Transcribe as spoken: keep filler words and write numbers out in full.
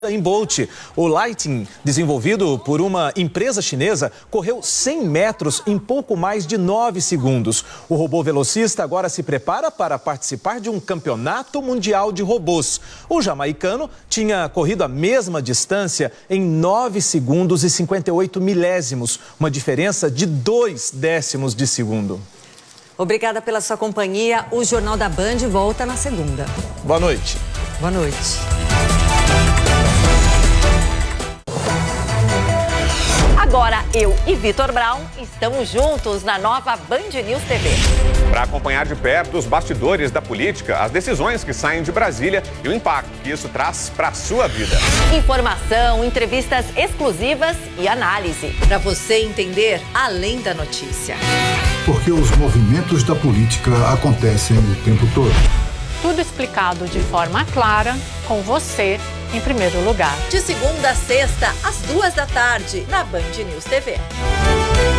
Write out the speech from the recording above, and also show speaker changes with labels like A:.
A: Em Bolt, o Lightning, desenvolvido por uma empresa chinesa, correu cem metros em pouco mais de nove segundos. O robô velocista agora se prepara para participar de um campeonato mundial de robôs. O jamaicano tinha corrido a mesma distância em nove segundos e cinquenta e oito milésimos, uma diferença de dois décimos de segundo.
B: Obrigada pela sua companhia. O Jornal da Band volta na segunda.
A: Boa noite.
B: Boa noite.
C: Agora, eu e Vitor Brown estamos juntos na nova Band News T V.
D: Para acompanhar de perto os bastidores da política, as decisões que saem de Brasília e o impacto que isso traz para a sua vida.
C: Informação, entrevistas exclusivas e análise.
E: Para você entender além da notícia.
F: Porque os movimentos da política acontecem o tempo todo.
G: Tudo explicado de forma clara, com você em primeiro lugar.
E: De segunda a sexta, às duas da tarde, na Band News T V.